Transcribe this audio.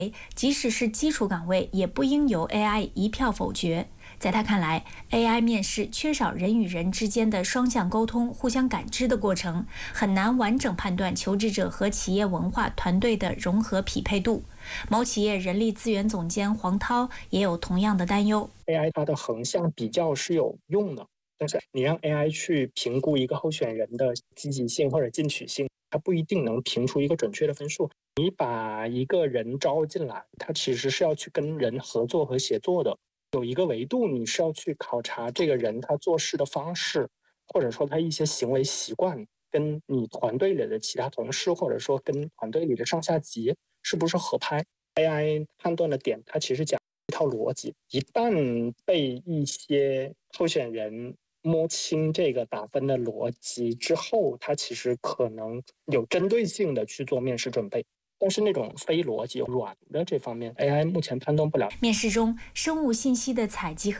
即使是基础岗位，也不应由 AI 一票否决。在他看来 ，AI 面试缺少人与人之间的双向沟通、互相感知的过程，很难完整判断求职者和企业文化团队的融合匹配度。某企业人力资源总监黄涛也有同样的担忧。 AI 它的横向比较是有用的，但是你让 AI 去评估一个候选人的积极性或者进取性，它不一定能评出一个准确的分数。你把一个人招进来，他其实是要去跟人合作和协作的。有一个维度，你是要去考察这个人他做事的方式，或者说他一些行为习惯，跟你团队里的其他同事，或者说跟团队里的上下级是不是合拍。AI 判断的点，它其实讲一套逻辑，一旦被一些候选人摸清这个打分的逻辑之后，他其实可能有针对性的去做面试准备。但是那种非逻辑软的这方面 ，AI 目前判断不了。 面试中，生物信息的采集和